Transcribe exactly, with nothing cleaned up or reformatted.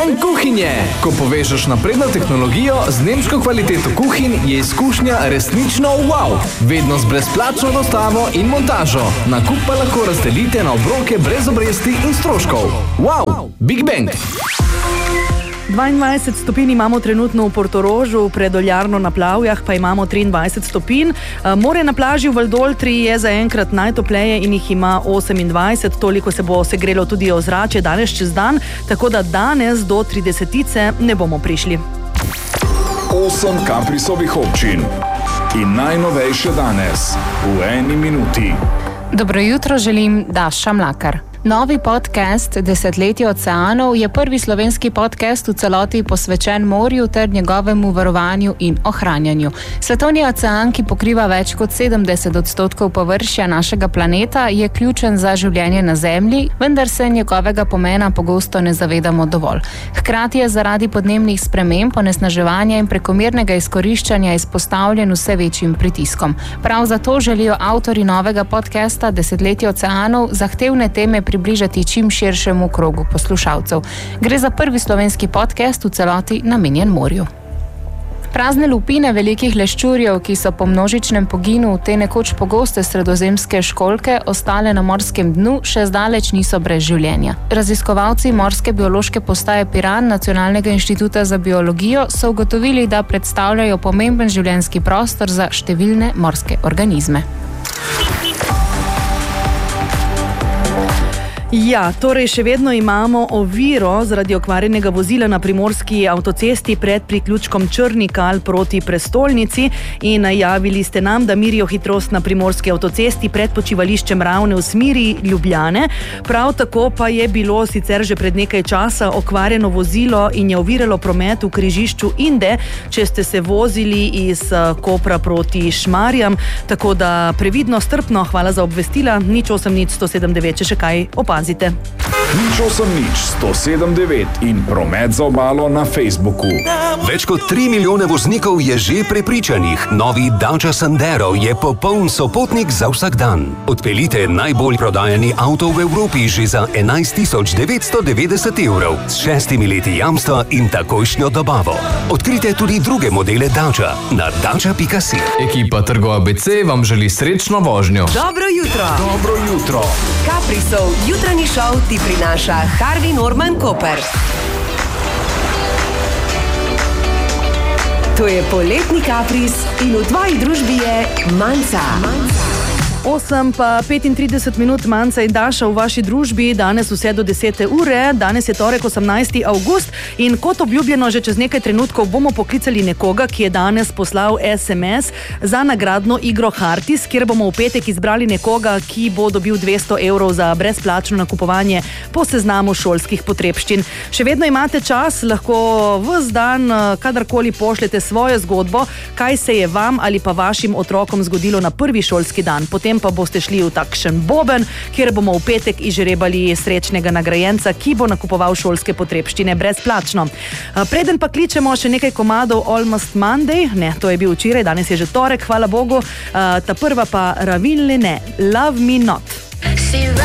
Bang kuhinje! Ko povežeš napredno tehnologijo z nemško kvaliteto kuhinj, je izkušnja resnično wow! Vedno z brezplačno dostavo in montažo. Nakup pa lahko razdelite na obroke brez obresti in stroškov. Wow! Big Bang! dvaindvajset stopinj imamo trenutno v Portorožu, pred oljarno na Plavjah pa imamo triindvajset stopinj. More na plaži v Valdoltri je zaenkrat najtopleje in jih ima osemindvajset, toliko se bo segrelo tudi ozračje danes čez dan, tako da danes do tridesetice ne bomo prišli. Osem Caprisovih občin in najnovejše danes v eni minuti. Dobro jutro želim, Daša Mlakar. Novi podcast Desetletje oceanov je prvi slovenski podcast v celoti posvečen morju ter njegovemu varovanju in ohranjanju. Svetovni ocean, ki pokriva več kot sedemdeset odstotkov površja našega planeta, je ključen za življenje na Zemlji, vendar se njegovega pomena pogosto ne zavedamo dovolj. Hkrati je zaradi podnebnih sprememb, onesnaževanja in prekomernega izkoriščanja izpostavljen vse večjim pritiskom. Prav zato želijo avtorji novega podcasta Desetletje oceanov zahtevne teme približati čim širšemu krogu poslušalcev. Gre za prvi slovenski podcast v celoti namenjen morju. Prazne lupine velikih leščurjev, ki so po množičnem poginu te nekoč pogoste sredozemske školjke ostale na morskem dnu, še zdaleč niso brez življenja. Raziskovalci Morske biološke postaje Piran Nacionalnega inštituta za biologijo so ugotovili, da predstavljajo pomemben življenjski prostor za številne morske organizme. Ja, torej še vedno imamo oviro zaradi okvarjenega vozila na primorski avtocesti pred priključkom Črni Kal proti prestolnici in najavili ste nam, da mirijo hitrost na primorski avtocesti pred počivališčem Ravne v smeri Ljubljane. Prav tako pa je bilo sicer že pred nekaj časa okvarjeno vozilo in je oviralo promet v križišču Inde, če ste se vozili iz Kopra proti Šmarjam, tako da previdno, strpno, hvala za obvestila, nič osem nič sto sedem devet, če še kaj opazite. Nič osem nič sto sedem devet in promet za obalo na Facebooku. Več kot tri milijone voznikov je že prepričanih. Novi Dacia Sandero je popoln sopotnik za vsak dan. Odpeljite najbolj prodajani avto v Evropi že za enajst tisoč devetsto devetdeset evrov s šestimi leti jamstva in takojšnjo dobavo. Odkrite tudi druge modele Dacia na dacia pika si. Ekipa Trgov A B C vam želi srečno vožnjo. Dobro jutro! Dobro jutro! Caprisov jutranji šov ti prinaša Harvey Norman Koper. To je poletni kapris in v tvoji družbi je Manca. osem pa petintrideset minut, Manca in Daša v vaši družbi, danes vse do desete ure, danes je torek osemnajsti avgust in kot obljubljeno že čez nekaj trenutkov bomo poklicali nekoga, ki je danes poslal es em es za nagradno igro Hartis, kjer bomo v petek izbrali nekoga, ki bo dobil dvesto evrov za brezplačno nakupovanje po seznamu šolskih potrebščin. Še vedno imate čas, lahko ves dan, kadarkoli pošljete svojo zgodbo, kaj se je vam ali pa vašim otrokom zgodilo na prvi šolski dan. Potem pa boste šli v takšen boben, kjer bomo v petek izžrebali srečnega nagrajenca, ki bo nakupoval šolske potrebščine brezplačno. Preden pa kličemo še nekaj komadov Almost Monday, ne, to je bil včeraj, danes je že torek, hvala Bogu, ta prva pa Ravin Lene, Love Me Not.